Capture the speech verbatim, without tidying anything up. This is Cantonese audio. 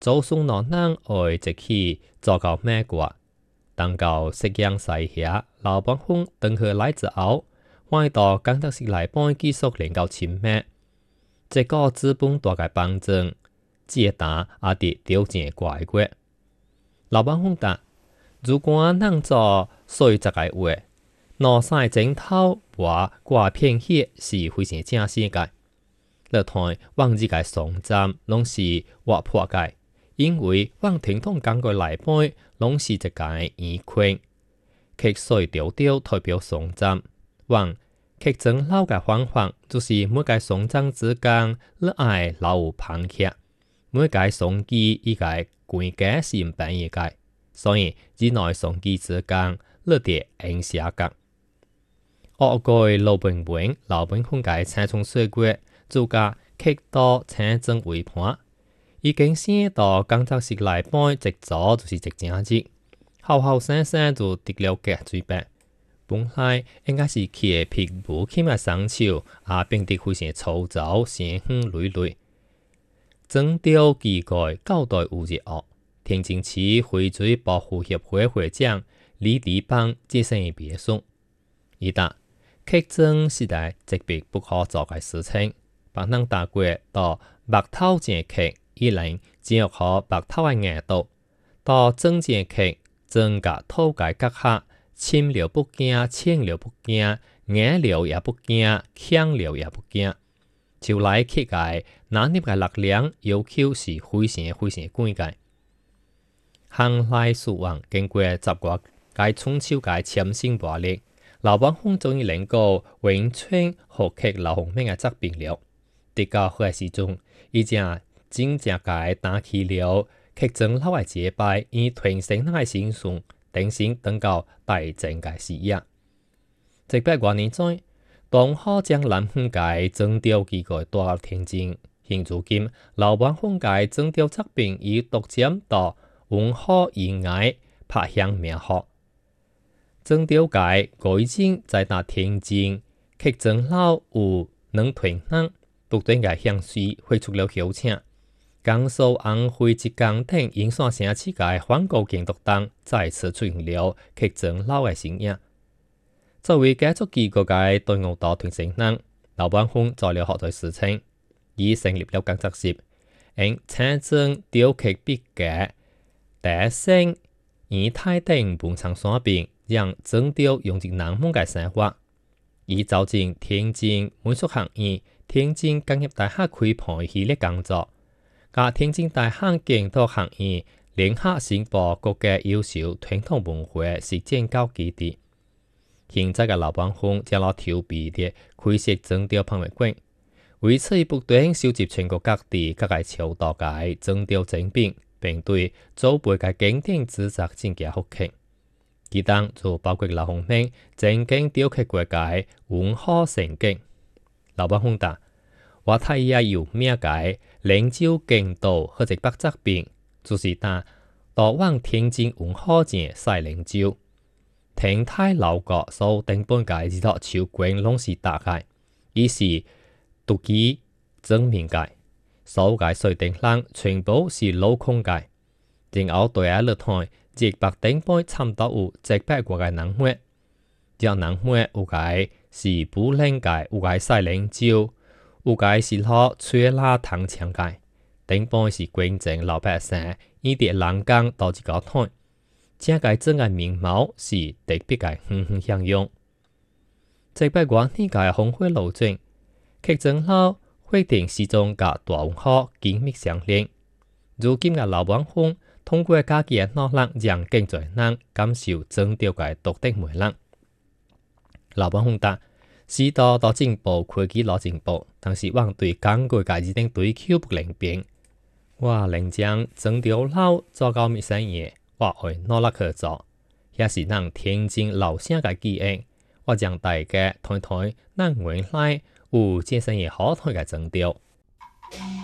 早送老人愛一起做到美國，當到夕陽西下，老板風等佢來之後，歡到工作室內幫繼續練到深夜。這個資本大概保證，接單也得條件怪過。老板風答：如果能做衰這個話，攞晒整套話掛片血是非常正式嘅。落台往日嘅上站攏是劃破嘅。因為往聽筒講過來杯，攏是一個圓圈，曲水調調代表上站。往曲整老嘅方法，就是每個上站之間，你愛留旁客，每個上機伊個規格是唔變嘅，所以之內上機之間，你得應寫格。學過老本本、老本空嘅青蔥水果，自家曲到青正為盤。已經寫到工作室內幫一組就是一正字，後後生生就得了個水平。本來應該是佢皮膚起碼生潮，也變得非常粗糙、鮮紅累累。整條機蓋交代有日學，天津市翡翠保護協會會長李立邦接受別墅，伊答曲整是代特別不可做嘅事情，幫人打過到白頭正曲。伊能只好白頭嘅額度，到整正曲整個土界角下，深了不驚，淺了不驚，硬了也不驚，強了也不驚。就來曲界拿捏嘅力量要求是非常非常高嘅。行來數王經過十個屆春秋界潛心磨練，老板風終於能夠完全學曲老紅命嘅質變了。直到嗰時鐘，已經真正界打起了，曲整老嘅節拍，以團成那嘅形象，定性等到大正嘅事業。即百多年在，當好將南風界整條機構帶到天津，現如今老板風界整條作品已獨佔到文化以外拍響名號。整條界改進在那天津，曲整老有能團人不斷嘅向水會出了邀請。江蘇安徽浙江等影山城市嘅環球建築等再次出現了曲整老嘅身影。作為建築機構嘅隊伍到團成人，老板風做了好多事情，已成立了工作室，因青正雕刻筆嘅特性，以太定本場所變，讓整條用盡南門嘅生活。已走進天津美術學院、天津工業大學開盤系列工作。甲天津大學建築學院聯合申報國家優秀傳統文化實踐教基地。現在嘅老板風將攞調皮啲開設整條博物館，為此不斷收集全國各地各界潮道嘅整條精品，並對祖輩嘅經典製作進行復刻。其中就包括老紅命曾經雕刻過嘅文化聖經。老板風答：我睇也有咩解？靈州京都或者北側邊，就是打到往天津文化節晒靈州，天台老國所頂本界日頭朝觀攏是打開，於是獨基證明界，所界水頂上全部是鏤空界，然後對下落台，直白頂本差唔多有一百個嘅人物，只人物有界是布靈界，有界晒靈州。有界是攞吹拉糖漿界，頂半是捐贈老百姓，以啲人工到一個台，這個整個面貌是特別嘅遠遠享用。即不過呢個紅灰路徑，曲整老會定始終甲大文化緊密相連。如今嘅老板風通過家己嘅努力，讓更多人感受整條嘅獨特魅力。老板風答：時代到進步，科技攞進步，但是往對工具嘅一定追求不能變。我能將整條路做到咩生嘢，我會努力去做，也是讓天津老鄉嘅記憶。我將大家睇睇，咱未來有這生嘢好睇嘅整條。